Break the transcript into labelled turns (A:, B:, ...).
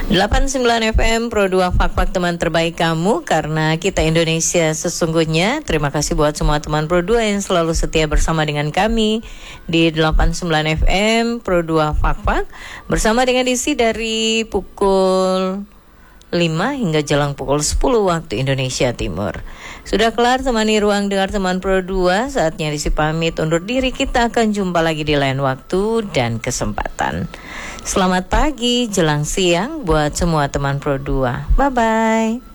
A: 89 FM Pro 2 Fak-Fak teman terbaik kamu, karena kita Indonesia sesungguhnya. Terima kasih buat semua teman Pro 2 yang selalu setia bersama dengan kami di 89 FM Pro 2 Fak-Fak, bersama dengan isi dari pukul 5 hingga jelang pukul 10 waktu Indonesia Timur. Sudah kelar temani ruang dengar teman Pro 2, saatnya Desi pamit undur diri. Kita akan jumpa lagi di lain waktu dan kesempatan. Selamat pagi jelang siang buat semua teman Pro 2. Bye-bye.